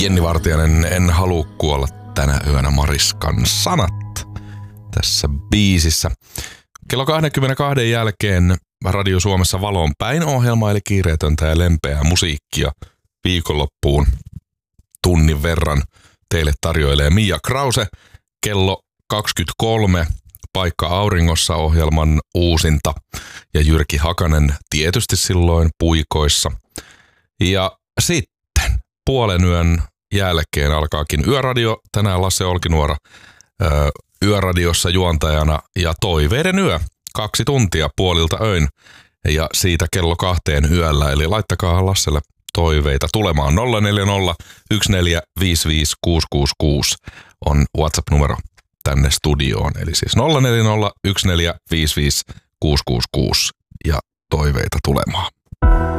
Jenni Vartiainen, En halua kuolla tänä yönä, Mariskan sanat tässä biisissä. Kello 22 jälkeen Radio Suomessa Valon päin -ohjelma, eli kiireetöntä ja lempeää musiikkia viikonloppuun tunnin verran teille tarjoilee Mia Krause. Kello 23 Paikka auringossa -ohjelman uusinta ja Jyrki Hakanen tietysti silloin puikoissa. Ja sitten puolen yön jälkeen alkaakin Yöradio. Tänään Lasse Olkinuora Yöradiossa juontajana ja Toiveiden yö 2 tuntia puolilta öin ja siitä kello 2 yöllä. Eli laittakaa Lasselle toiveita tulemaan. 040 1455 666 on WhatsApp-numero tänne studioon. Eli siis 040 1455 666 ja toiveita tulemaan.